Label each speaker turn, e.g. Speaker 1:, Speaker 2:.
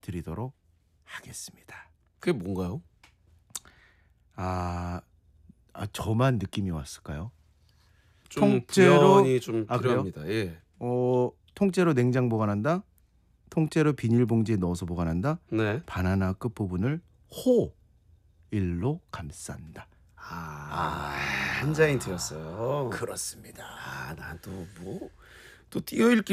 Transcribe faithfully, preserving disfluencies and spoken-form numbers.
Speaker 1: 드리도록 하겠습니다.
Speaker 2: 그게 뭔가요?
Speaker 1: 아, 아 저만 느낌이 왔을까요?
Speaker 2: 좀
Speaker 1: 통째로
Speaker 2: 부연이 좀
Speaker 1: 아 그래요?
Speaker 2: 필요합니다. 예.
Speaker 1: 어 통째로 냉장 보관한다. 통째로 비닐봉지에 넣어서 보관한다.
Speaker 2: 네.
Speaker 1: 바나나 끝 부분을 호일로 감싼다.
Speaker 2: 아, 한자 힌트였어요.
Speaker 1: 그렇습니다.
Speaker 2: 아, 난 또 뭐 또 띄어읽기